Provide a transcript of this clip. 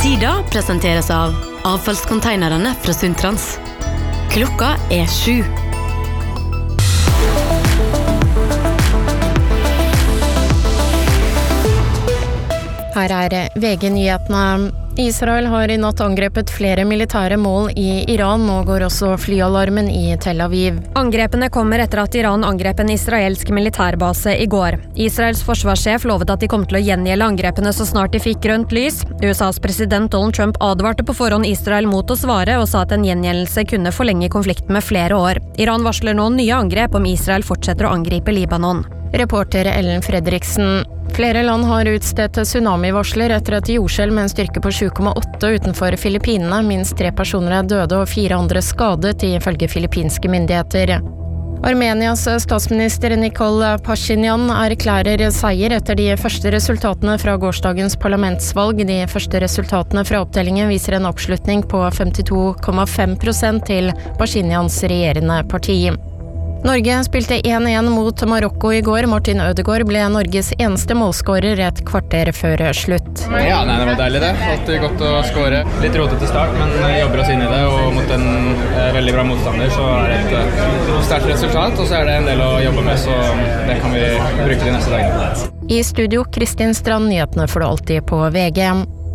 Sida presenteres av avfallskonteinerne fra Sundtrans. Klokka 7. Her VG-nyhetene. Israel har I natt angrepet flere militære mål I Iran. Nå går også flyalarmen I Tel Aviv. Angrepene kommer etter at Iran angrep en israelsk militærbase I går. Israels forsvarssjef lovet at de kom til å gjengjelde angrepene så snart de fikk grønt lys. USAs president Donald Trump advarte på forhånd Israel mot å svare og sa at en gjengjeldelse kunne forlenge konflikten med flere år. Iran varsler nå nye angrep om Israel fortsetter å angripe Libanon. Reporter Ellen Fredriksen. Flere land har utstedt tsunami-varsler etter et jordskjelv med en styrke på 7,8 utenfor Filippinene. Minst 3 personer døde og 4 andre skadet ifølge filippinske myndigheter. Armenias statsminister Nikol Pashinyan erklærer seier etter de første resultatene fra gårsdagens parlamentsvalg. De første resultatene fra opptellingen viser en oppslutning på 52,5% til Pashinyans regjerende parti. Norge spilte 1-1 mot Marokko I går. Martin Ødegaard ble Norges eneste målskårer et kvarter før slutt. Ja, det var deilig det. Alltid godt å skåre. Litt rotete start, men jobber oss inn I det, og mot en veldig bra motstander så det et sterkt resultat, og så det en del å jobbe med, så det kan vi bruke de neste dagene. I studio, Kristin Strand, nyhetene får du alltid på VG.